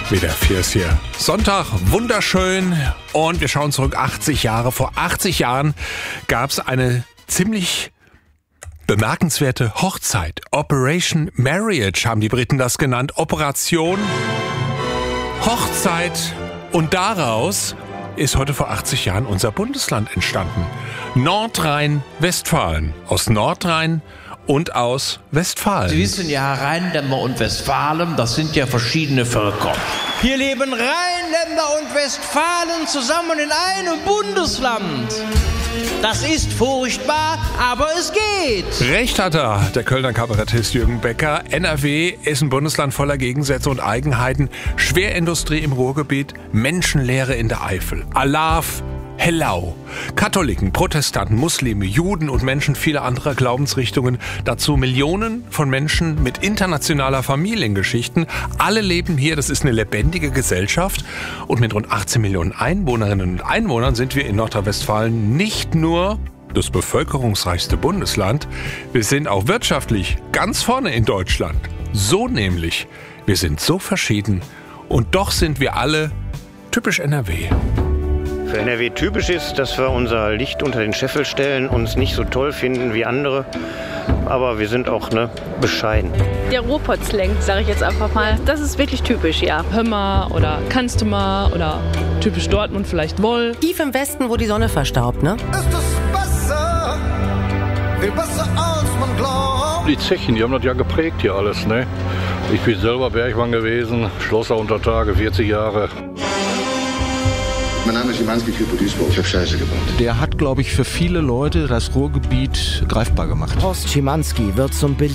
Wieder Fiers hier. Sonntag, wunderschön. Und wir schauen zurück 80 Jahre. Vor 80 Jahren gab es eine ziemlich bemerkenswerte Hochzeit. Operation Marriage haben die Briten das genannt. Operation Hochzeit. Und daraus ist heute vor 80 Jahren unser Bundesland entstanden. Nordrhein-Westfalen. Aus Nordrhein und aus Westfalen. Sie wissen ja, Rheinländer und Westfalen, das sind ja verschiedene Völker. Hier leben Rheinländer und Westfalen zusammen in einem Bundesland. Das ist furchtbar, aber es geht. Recht hat er, der Kölner Kabarettist Jürgen Becker. NRW ist ein Bundesland voller Gegensätze und Eigenheiten. Schwerindustrie im Ruhrgebiet, Menschenlehre in der Eifel. Alav, Hellau. Katholiken, Protestanten, Muslime, Juden und Menschen vieler anderer Glaubensrichtungen. Dazu Millionen von Menschen mit internationaler Familiengeschichten. Alle leben hier, das ist eine lebendige Gesellschaft. Und mit rund 18 Millionen Einwohnerinnen und Einwohnern sind wir in Nordrhein-Westfalen nicht nur das bevölkerungsreichste Bundesland, wir sind auch wirtschaftlich ganz vorne in Deutschland. So nämlich, wir sind so verschieden und doch sind wir alle typisch NRW. Für NRW typisch ist, dass wir unser Licht unter den Scheffel stellen, uns nicht so toll finden wie andere, aber wir sind auch bescheiden. Der Ruhrpott-Slang, sage ich jetzt einfach mal, das ist wirklich typisch, ja. Hör mal oder kannst du mal oder typisch Dortmund vielleicht wohl. Tief im Westen, wo die Sonne verstaubt, ne? Ist es besser, viel besser als man glaubt. Die Zechen, die haben das ja geprägt hier alles, ne? Ich bin selber Bergmann gewesen, Schlosser unter Tage, 40 Jahre. Mein Name ist Schimanski, Typo Duisburg. Ich habe Scheiße gebaut. Der hat, glaube ich, für viele Leute das Ruhrgebiet greifbar gemacht. Horst Schimanski wird zum